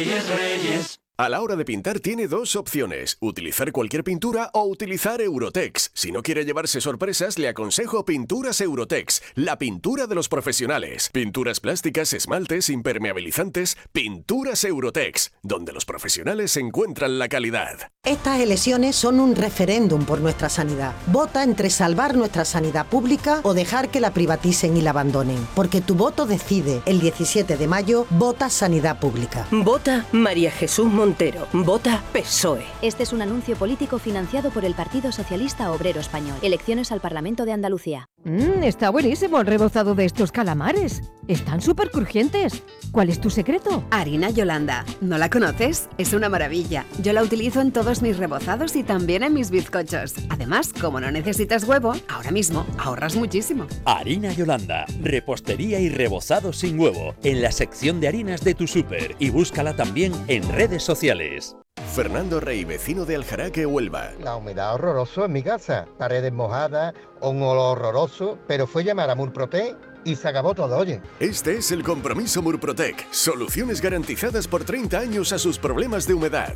Reyes, Reyes. A la hora de pintar tiene dos opciones, utilizar cualquier pintura o utilizar Eurotex. Si no quiere llevarse sorpresas, le aconsejo Pinturas Eurotex, la pintura de los profesionales. Pinturas plásticas, esmaltes, impermeabilizantes, Pinturas Eurotex, donde los profesionales encuentran la calidad. Estas elecciones son un referéndum por nuestra sanidad. Vota entre salvar nuestra sanidad pública o dejar que la privaticen y la abandonen. Porque tu voto decide. El 17 de mayo, vota Sanidad Pública. Vota María Jesús Montero. Vota PSOE. Este es un anuncio político financiado por el Partido Socialista Obrero Español. Elecciones al Parlamento de Andalucía. Está buenísimo el rebozado de estos calamares. Están súper crujientes. ¿Cuál es tu secreto? Harina Yolanda. ¿No la conoces? Es una maravilla. Yo la utilizo en todos mis rebozados y también en mis bizcochos. Además, como no necesitas huevo, ahora mismo ahorras muchísimo. Harina Yolanda. Repostería y rebozado sin huevo. En la sección de harinas de tu súper. Y búscala también en redes sociales. Fernando Rey, vecino de Aljaraque, Huelva. La humedad horroroso en mi casa, paredes mojadas, un olor horroroso, pero fue llamar a Murprotec y se acabó todo, oye. Este es el compromiso Murprotec. Soluciones garantizadas por 30 años a sus problemas de humedad.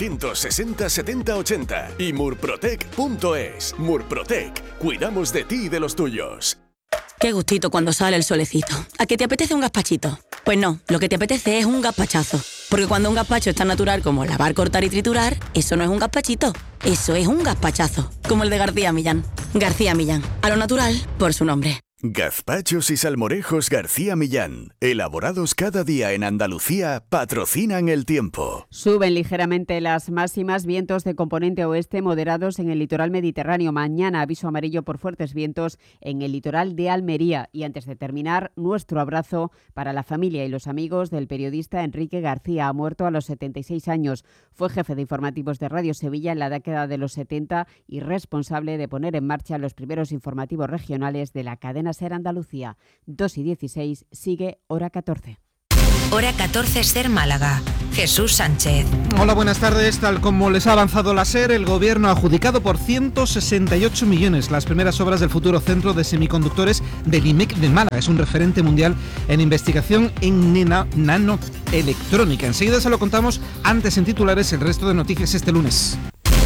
960 70 80 y murprotec.es. Murprotec. Cuidamos de ti y de los tuyos. Qué gustito cuando sale el solecito. ¿A qué te apetece un gazpachito? Pues no, lo que te apetece es un gazpachazo. Porque cuando un gazpacho es tan natural como lavar, cortar y triturar, eso no es un gazpachito, eso es un gazpachazo. Como el de García Millán. García Millán, a lo natural por su nombre. Gazpachos y salmorejos García Millán, elaborados cada día en Andalucía, patrocinan el tiempo. Suben ligeramente las máximas, vientos de componente oeste moderados en el litoral mediterráneo. Mañana aviso amarillo por fuertes vientos en el litoral de Almería. Y antes de terminar, nuestro abrazo para la familia y los amigos del periodista Enrique García. Ha muerto a los 76 años. Fue jefe de informativos de Radio Sevilla en la década de los 70 y responsable de poner en marcha los primeros informativos regionales de la cadena SER Andalucía. 2:16, sigue Hora 14. Hora 14 SER Málaga. Jesús Sánchez. Hola, buenas tardes. Tal como les ha avanzado la SER, el Gobierno ha adjudicado por 168 millones las primeras obras del futuro centro de semiconductores del IMEC de Málaga. Es un referente mundial en investigación en nanoelectrónica. Enseguida se lo contamos, antes en titulares, el resto de noticias este lunes.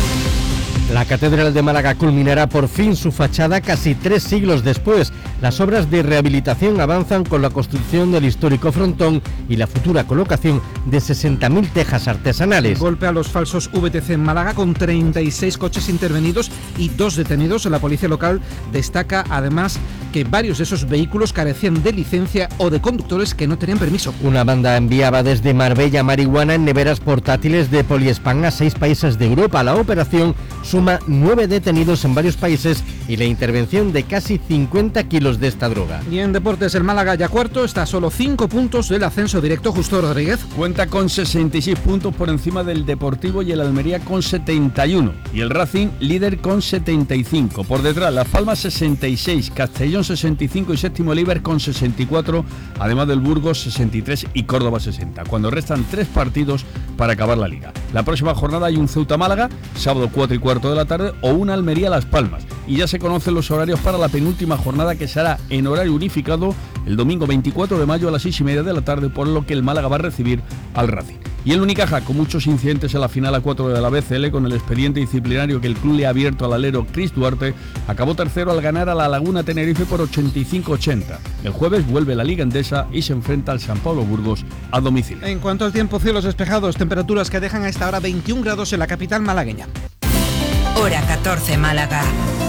La Catedral de Málaga culminará por fin su fachada casi 3 siglos después. Las obras de rehabilitación avanzan con la construcción del histórico frontón y la futura colocación de 60.000 tejas artesanales. Golpe a los falsos VTC en Málaga con 36 coches intervenidos y 2 detenidos. La policía local destaca además que varios de esos vehículos carecían de licencia o de conductores que no tenían permiso. Una banda enviaba desde Marbella marihuana en neveras portátiles de Poliespan a 6 países de Europa. La operación suma 9 detenidos en varios países y la intervención de casi 50 kilos de esta droga. Y en deportes, el Málaga ya cuarto, está a solo 5 puntos del ascenso directo. Justo Rodríguez cuenta con 66 puntos por encima del Deportivo y el Almería con 71 y el Racing líder con 75. Por detrás Las Palmas 66, Castellón 65 y séptimo Líber con 64, además del Burgos 63 y Córdoba 60, cuando restan 3 partidos para acabar la liga. La próxima jornada hay un Ceuta Málaga, sábado 4:15 de la tarde, o una Almería Las Palmas, y ya se conocen los horarios para la penúltima jornada, que será en horario unificado el domingo 24 de mayo a las 6:30 de la tarde, por lo que el Málaga va a recibir al Racing. Y el Unicaja, con muchos incidentes en la final A4 de la BCL, con el expediente disciplinario que el club le ha abierto al alero Cris Duarte, acabó tercero al ganar a la Laguna Tenerife por 85-80. El jueves vuelve la Liga Endesa y se enfrenta al San Pablo Burgos a domicilio. En cuanto al tiempo, cielos despejados, temperaturas que dejan a esta hora 21 grados en la capital malagueña. Hora 14 Málaga.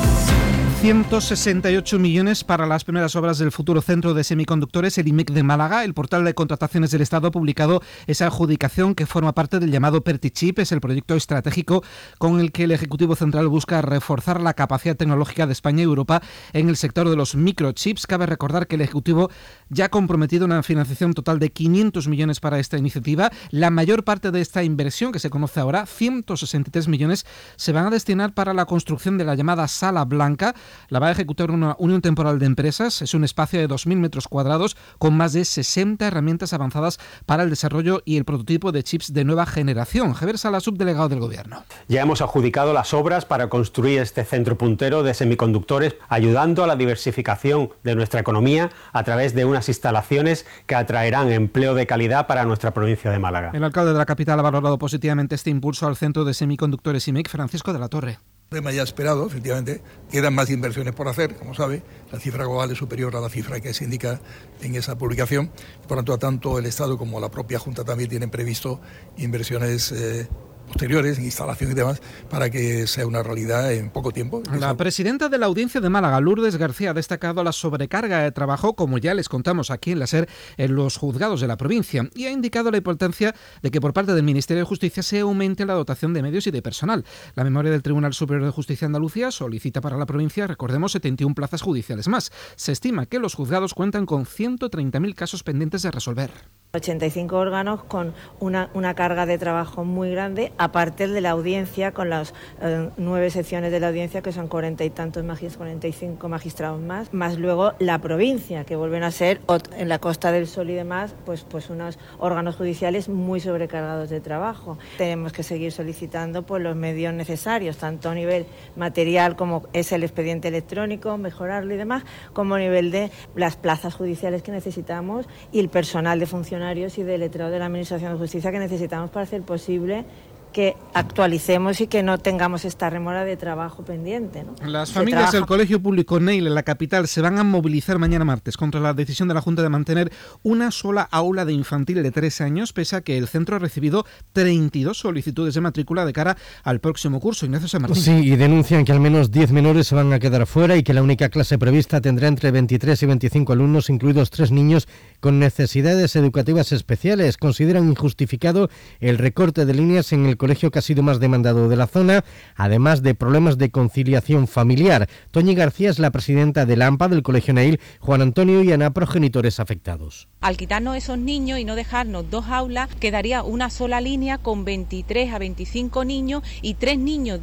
168 millones para las primeras obras del futuro centro de semiconductores, el IMEC de Málaga. El portal de contrataciones del Estado ha publicado esa adjudicación que forma parte del llamado PERTICHIP. Es el proyecto estratégico con el que el Ejecutivo Central busca reforzar la capacidad tecnológica de España y Europa en el sector de los microchips. Cabe recordar que el Ejecutivo ya ha comprometido una financiación total de 500 millones para esta iniciativa. La mayor parte de esta inversión, que se conoce ahora, 163 millones, se van a destinar para la construcción de la llamada Sala Blanca, la va a ejecutar una unión temporal de empresas. Es un espacio de 2.000 metros cuadrados con más de 60 herramientas avanzadas para el desarrollo y el prototipo de chips de nueva generación. Javier Sala, subdelegado del Gobierno. Ya hemos adjudicado las obras para construir este centro puntero de semiconductores, ayudando a la diversificación de nuestra economía a través de unas instalaciones que atraerán empleo de calidad para nuestra provincia de Málaga. El alcalde de la capital ha valorado positivamente este impulso al centro de semiconductores IMEC, Francisco de la Torre. Tema ya esperado, efectivamente, quedan más inversiones por hacer, como sabe, la cifra global es superior a la cifra que se indica en esa publicación, por lo tanto, tanto el Estado como la propia Junta también tienen previsto inversiones posteriores, instalación y demás, para que sea una realidad en poco tiempo. La presidenta de la Audiencia de Málaga, Lourdes García, ha destacado la sobrecarga de trabajo, como ya les contamos aquí en la SER, en los juzgados de la provincia, y ha indicado la importancia de que por parte del Ministerio de Justicia se aumente la dotación de medios y de personal. La memoria del Tribunal Superior de Justicia de Andalucía solicita para la provincia, recordemos, 71 plazas judiciales más. Se estima que los juzgados cuentan con 130.000 casos pendientes de resolver. 85 órganos con una carga de trabajo muy grande, aparte de la audiencia, con las 9 secciones de la audiencia, que son 40 y tantos 45 magistrados más luego la provincia, que vuelven a ser en la Costa del Sol y demás, pues unos órganos judiciales muy sobrecargados de trabajo. Tenemos que seguir solicitando pues los medios necesarios, tanto a nivel material como es el expediente electrónico, mejorarlo y demás, como a nivel de las plazas judiciales que necesitamos y el personal de funcionarios y de letrado de la Administración de Justicia que necesitamos para hacer posible que actualicemos y que no tengamos esta remora de trabajo pendiente, ¿no? Las familias del Colegio Público Neil en la capital se van a movilizar mañana martes contra la decisión de la Junta de mantener una sola aula de infantil de 3 años, pese a que el centro ha recibido 32 solicitudes de matrícula de cara al próximo curso. Ignacio San Martín. Sí, y denuncian que al menos 10 menores se van a quedar fuera y que la única clase prevista tendrá entre 23 y 25 alumnos, incluidos 3 niños con necesidades educativas especiales. Consideran injustificado el recorte de líneas en el colegio que ha sido más demandado de la zona, además de problemas de conciliación familiar. Toñi García es la presidenta del AMPA del Colegio Neil, Juan Antonio y Ana, progenitores afectados. Al quitarnos esos niños y no dejarnos 2 aulas, quedaría una sola línea con 23 a 25 niños y 3 niños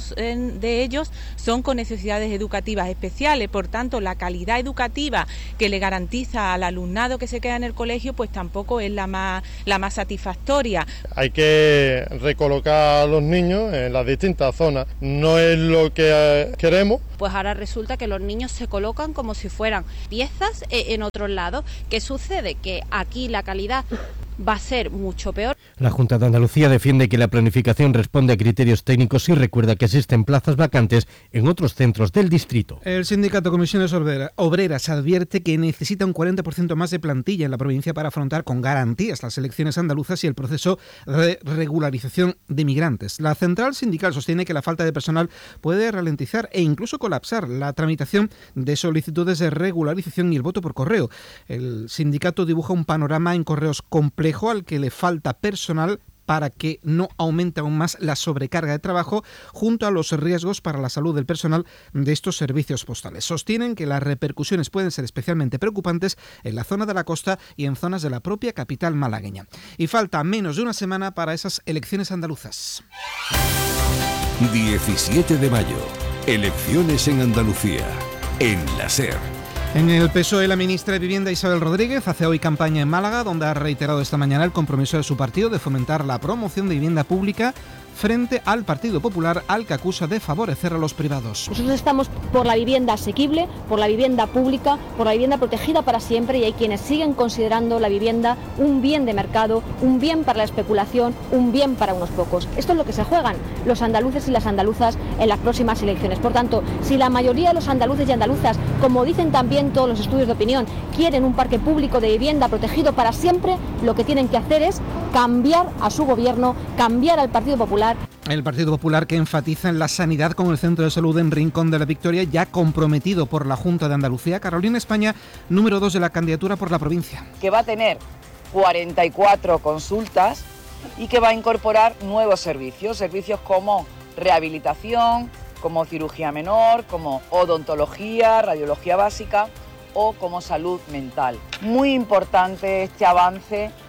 de ellos son con necesidades educativas especiales. Por tanto, la calidad educativa que le garantiza al alumnado que se queda en el colegio, pues tampoco es la más satisfactoria. Hay que recolocar a los niños en las distintas zonas, no es lo que queremos. Pues ahora resulta que los niños se colocan como si fueran piezas en otros lados. ¿Qué sucede? Que aquí la calidad va a ser mucho peor. La Junta de Andalucía defiende que la planificación responde a criterios técnicos y recuerda que existen plazas vacantes en otros centros del distrito. El sindicato Comisiones Obreras advierte que necesita un 40% más de plantilla en la provincia para afrontar con garantías las elecciones andaluzas y el proceso de regularización de migrantes. La central sindical sostiene que la falta de personal puede ralentizar e incluso colapsar la tramitación de solicitudes de regularización y el voto por correo. El sindicato dibuja un panorama en correos complejo al que le falta personal para que no aumente aún más la sobrecarga de trabajo, junto a los riesgos para la salud del personal de estos servicios postales. Sostienen que las repercusiones pueden ser especialmente preocupantes en la zona de la costa y en zonas de la propia capital malagueña. Y falta menos de una semana para esas elecciones andaluzas. 17 de mayo. Elecciones en Andalucía. En la SER. En el PSOE, la ministra de Vivienda Isabel Rodríguez hace hoy campaña en Málaga, donde ha reiterado esta mañana el compromiso de su partido de fomentar la promoción de vivienda pública frente al Partido Popular, al que acusa de favorecer a los privados. Nosotros estamos por la vivienda asequible, por la vivienda pública, por la vivienda protegida para siempre, y hay quienes siguen considerando la vivienda un bien de mercado, un bien para la especulación, un bien para unos pocos. Esto es lo que se juegan los andaluces y las andaluzas en las próximas elecciones. Por tanto, si la mayoría de los andaluces y andaluzas, como dicen también todos los estudios de opinión, quieren un parque público de vivienda protegido para siempre, lo que tienen que hacer es cambiar a su gobierno, cambiar al Partido Popular. El Partido Popular, que enfatiza en la sanidad con el Centro de Salud en Rincón de la Victoria, ya comprometido por la Junta de Andalucía. Carolina España, número 2 de la candidatura por la provincia. Que va a tener 44 consultas y que va a incorporar nuevos servicios como rehabilitación, como cirugía menor, como odontología, radiología básica o como salud mental. Muy importante este avance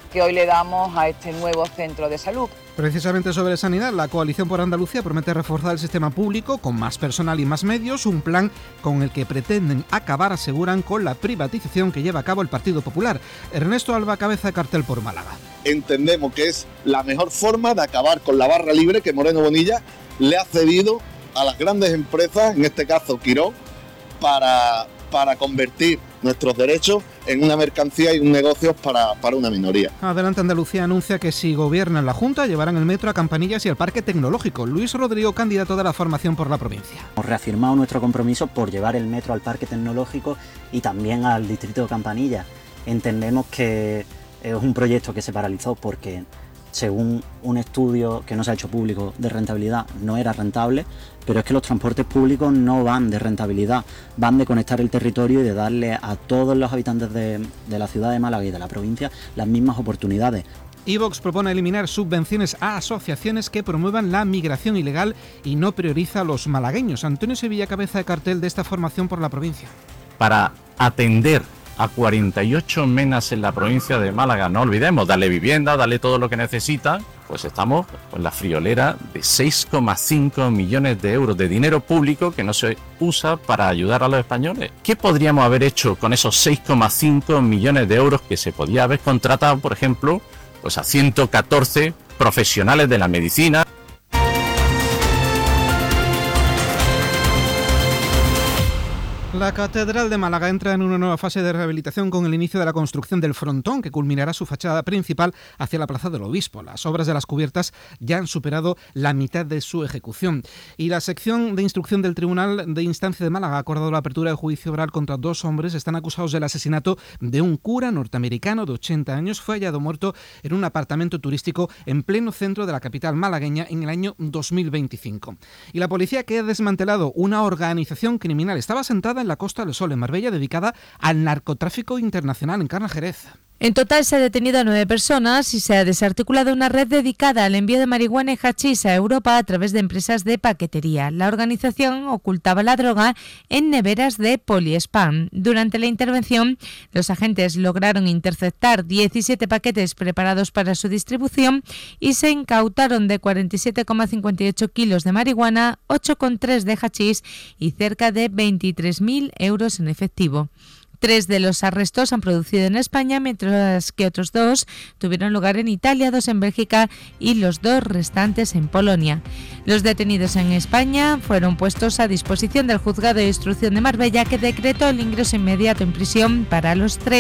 que hoy le damos a este nuevo centro de salud. Precisamente sobre sanidad, la Coalición por Andalucía promete reforzar el sistema público con más personal y más medios, un plan con el que pretenden acabar, aseguran, con la privatización que lleva a cabo el Partido Popular. Ernesto Alba, cabeza de cartel por Málaga. Entendemos que es la mejor forma de acabar con la barra libre que Moreno Bonilla le ha cedido a las grandes empresas, en este caso Quirón, para convertir nuestros derechos en una mercancía y un negocio para una minoría. Adelante Andalucía anuncia que si gobiernan la Junta llevarán el metro a Campanillas y al Parque Tecnológico. Luis Rodrigo, candidato de la formación por la provincia. Hemos reafirmado nuestro compromiso por llevar el metro al Parque Tecnológico y también al distrito de Campanillas. Entendemos que es un proyecto que se paralizó porque, según un estudio que no se ha hecho público de rentabilidad, no era rentable, pero es que los transportes públicos no van de rentabilidad, van de conectar el territorio y de darle a todos los habitantes de la ciudad de Málaga y de la provincia las mismas oportunidades. iVox propone eliminar subvenciones a asociaciones que promuevan la migración ilegal y no prioriza a los malagueños. Antonio Sevilla, cabeza de cartel de esta formación por la provincia. Para atender a 48 menas en la provincia de Málaga, no olvidemos, darle vivienda, darle todo lo que necesita, pues estamos con la friolera de 6,5 millones de euros de dinero público que no se usa para ayudar a los españoles. ¿Qué podríamos haber hecho con esos 6,5 millones de euros que se podía haber contratado, por ejemplo, pues a 114 profesionales de la medicina? La Catedral de Málaga entra en una nueva fase de rehabilitación con el inicio de la construcción del frontón, que culminará su fachada principal hacia la Plaza del Obispo. Las obras de las cubiertas ya han superado la mitad de su ejecución. Y la sección de instrucción del Tribunal de Instancia de Málaga ha acordado la apertura de juicio oral contra 2 hombres. Están acusados del asesinato de un cura norteamericano de 80 años. Fue hallado muerto en un apartamento turístico en pleno centro de la capital malagueña en el año 2025. Y la policía, que ha desmantelado una organización criminal, estaba sentada en la Costa del Sol, en Marbella, dedicada al narcotráfico internacional. Encarna Jerez. En total se ha detenido a 9 personas y se ha desarticulado una red dedicada al envío de marihuana y hachís a Europa a través de empresas de paquetería. La organización ocultaba la droga en neveras de poliespán. Durante la intervención, los agentes lograron interceptar 17 paquetes preparados para su distribución y se incautaron de 47,58 kilos de marihuana, 8,3 de hachís y cerca de 23.000 euros en efectivo. 3 de los arrestos han producido en España, mientras que otros 2 tuvieron lugar en Italia, 2 en Bélgica y los 2 restantes en Polonia. Los detenidos en España fueron puestos a disposición del Juzgado de Instrucción de Marbella, que decretó el ingreso inmediato en prisión para los 3